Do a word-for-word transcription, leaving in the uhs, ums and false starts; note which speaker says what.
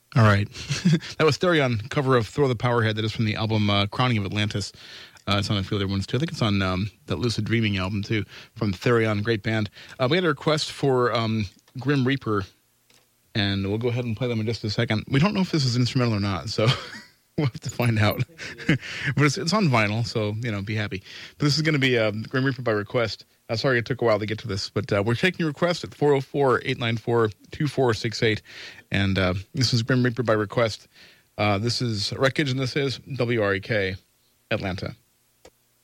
Speaker 1: All right. That was Therion, cover of Throw the Powerhead. That is from the album uh, Crowning of Atlantis. Uh, it's on a few other ones, too. I think it's on um, that Lucid Dreaming album, too, from Therion. Great band. Uh, we had a request for um, Grim Reaper, and we'll go ahead and play them in just a second. We don't know if this is instrumental or not, so we'll have to find out. But it's, it's on vinyl, so, you know, be happy. But this is going to be uh, Grim Reaper by request. Uh, sorry it took a while to get to this, but uh, we're taking your request at four oh four, eight nine four, two four six eight. And uh, this is Grim Reaper by request. Uh, this is Wreckage, and this is W R E K, Atlanta.